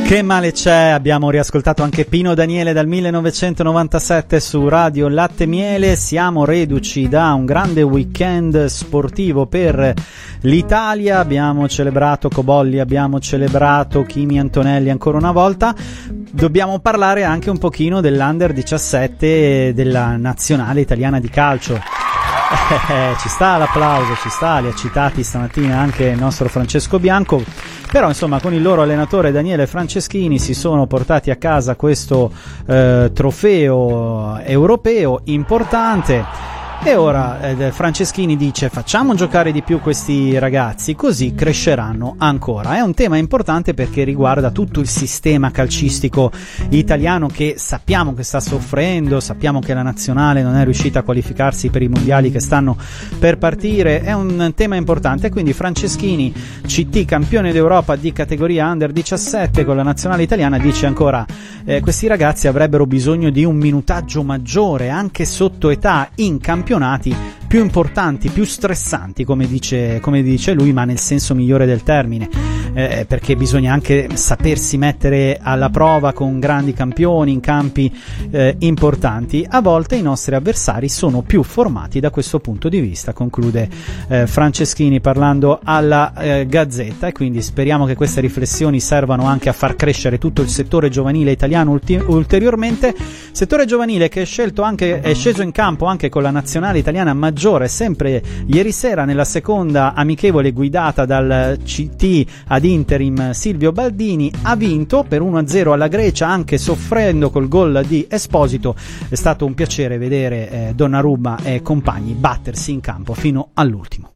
Che male c'è, abbiamo riascoltato anche Pino Daniele dal 1997 su Radio Latte Miele. Siamo reduci da un grande weekend sportivo per l'Italia, abbiamo celebrato Cobolli, abbiamo celebrato Kimi Antonelli ancora una volta. Dobbiamo parlare anche un pochino dell'Under 17 della nazionale italiana di calcio. Ci sta l'applauso, ci sta, li ha citati stamattina anche il nostro Francesco Bianco, però insomma con il loro allenatore Daniele Franceschini si sono portati a casa questo trofeo europeo importante. E ora Franceschini dice: facciamo giocare di più questi ragazzi, così cresceranno ancora. È un tema importante perché riguarda tutto il sistema calcistico italiano, che sappiamo che sta soffrendo, sappiamo che la nazionale non è riuscita a qualificarsi per i mondiali che stanno per partire. È un tema importante, quindi Franceschini, CT campione d'Europa di categoria Under 17 con la nazionale italiana, dice ancora questi ragazzi avrebbero bisogno di un minutaggio maggiore anche sotto età in campionati più importanti, più stressanti, come dice lui, ma nel senso migliore del termine, perché bisogna anche sapersi mettere alla prova con grandi campioni in campi importanti. A volte i nostri avversari sono più formati da questo punto di vista, conclude Franceschini parlando alla Gazzetta, e quindi speriamo che queste riflessioni servano anche a far crescere tutto il settore giovanile italiano ulteriormente, settore giovanile che è sceso in campo anche con la nazionale italiana maggiore. Sempre ieri sera nella seconda amichevole guidata dal CT ad interim Silvio Baldini, ha vinto per 1-0 alla Grecia, anche soffrendo col gol di Esposito. È stato un piacere vedere Donnarumma e compagni battersi in campo fino all'ultimo.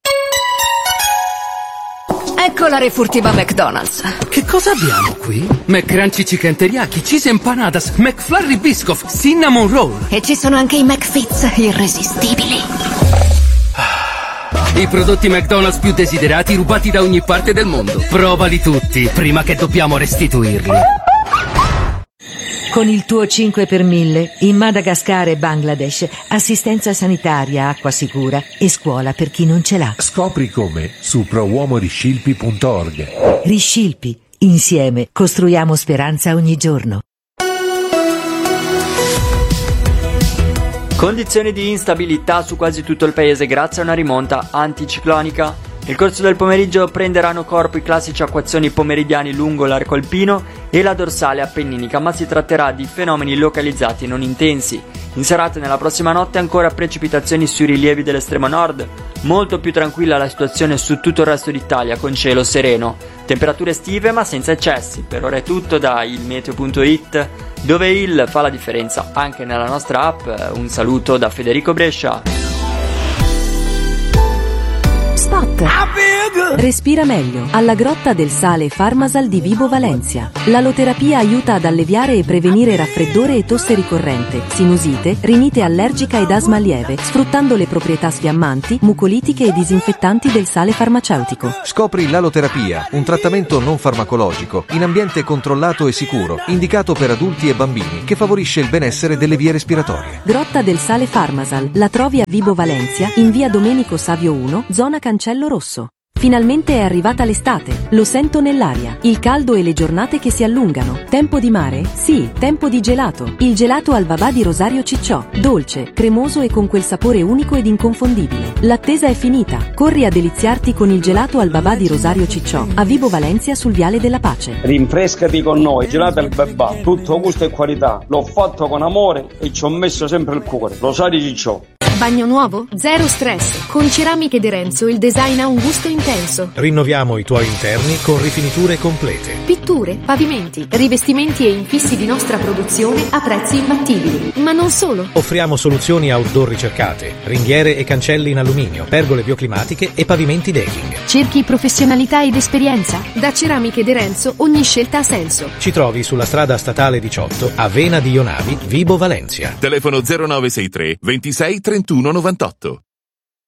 Ecco la refurtiva McDonald's. Che cosa abbiamo qui? McCrunchy Chicken Teriyaki, Cheese Empanadas, McFlurry Biscoff, Cinnamon Roll. E ci sono anche i McFits irresistibili. I prodotti McDonald's più desiderati rubati da ogni parte del mondo. Provali tutti, prima che dobbiamo restituirli. Con il tuo 5 per 1000 in Madagascar e Bangladesh, assistenza sanitaria, acqua sicura e scuola per chi non ce l'ha. Scopri come su prouomoriscilpi.org. Riscilpi, insieme costruiamo speranza ogni giorno. Condizioni di instabilità su quasi tutto il paese grazie a una rimonta anticiclonica. Nel corso del pomeriggio prenderanno corpo i classici acquazzoni pomeridiani lungo l'arco alpino e la dorsale appenninica, ma si tratterà di fenomeni localizzati non intensi. In serata e nella prossima notte ancora precipitazioni sui rilievi dell'estremo nord. Molto più tranquilla la situazione su tutto il resto d'Italia, con cielo sereno. Temperature estive ma senza eccessi. Per ora è tutto da ilmeteo.it, dove il fa la differenza anche nella nostra app. Un saluto da Federico Brescia. Spot. Respira meglio. Alla Grotta del Sale Farmasal di Vibo Valentia. L'aloterapia aiuta ad alleviare e prevenire raffreddore e tosse ricorrente, sinusite, rinite allergica ed asma lieve, sfruttando le proprietà sfiammanti, mucolitiche e disinfettanti del sale farmaceutico. Scopri l'aloterapia, un trattamento non farmacologico, in ambiente controllato e sicuro, indicato per adulti e bambini, che favorisce il benessere delle vie respiratorie. Grotta del Sale Farmasal. La trovi a Vibo Valentia, in via Domenico Savio 1, zona Cancello Rosso. Finalmente è arrivata l'estate, lo sento nell'aria, il caldo e le giornate che si allungano. Tempo di mare? Sì, tempo di gelato. Il gelato al babà di Rosario Cicciò, dolce, cremoso e con quel sapore unico ed inconfondibile. L'attesa è finita, corri a deliziarti con il gelato al babà di Rosario Cicciò, a Vibo Valentia sul Viale della Pace. Rinfrescati con noi, gelato al babà, tutto gusto e qualità. L'ho fatto con amore e ci ho messo sempre il cuore. Rosario Cicciò. Bagno nuovo? Zero stress. Con Ceramiche De Renzo il design ha un gusto intenso. Rinnoviamo i tuoi interni con rifiniture complete. Pitture, pavimenti, rivestimenti e infissi di nostra produzione a prezzi imbattibili. Ma non solo. Offriamo soluzioni outdoor ricercate, ringhiere e cancelli in alluminio, pergole bioclimatiche e pavimenti decking. Cerchi professionalità ed esperienza? Da Ceramiche De Renzo ogni scelta ha senso. Ci trovi sulla strada statale 18 a Vena di Ionavi, Vibo Valentia. Telefono 0963 26 31 98.